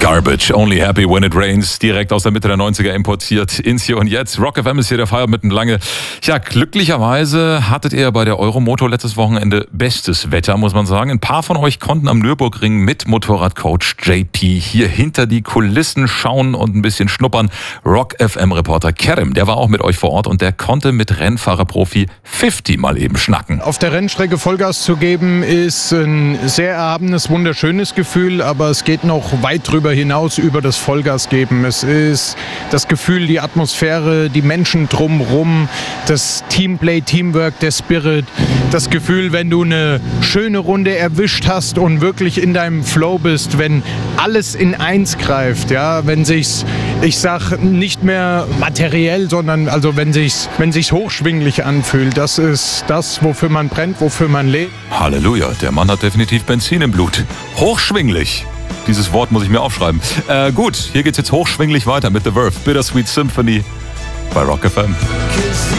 Garbage, only happy when it rains, direkt aus der Mitte der 90er importiert ins Hier und Jetzt. Rock FM ist hier der Feierabend mitten lange. Ja, glücklicherweise hattet ihr bei der Euromoto letztes Wochenende bestes Wetter, muss man sagen. Ein paar von euch konnten am Nürburgring mit Motorradcoach JP hier hinter die Kulissen schauen und ein bisschen schnuppern. Rock FM-Reporter Kerem, der war auch mit euch vor Ort und der konnte mit Rennfahrerprofi 50 mal eben schnacken. Auf der Rennstrecke Vollgas zu geben, ist ein sehr erhabenes, wunderschönes Gefühl, aber es geht noch weit drüber hinaus über das Vollgas geben. Es ist das Gefühl, die Atmosphäre, die Menschen drumherum, das Teamplay, Teamwork, der Spirit, das Gefühl, wenn du eine schöne Runde erwischt hast und wirklich in deinem Flow bist, wenn alles in eins greift, ja, wenn sich's, ich sag nicht mehr materiell, sondern also wenn sich's hochschwinglich anfühlt, das ist das, wofür man brennt, wofür man lebt. Halleluja, der Mann hat definitiv Benzin im Blut. Hochschwinglich. Dieses Wort muss ich mir aufschreiben. Gut, hier geht's jetzt hochschwinglich weiter mit The Verve, Bittersweet Symphony bei Rock FM.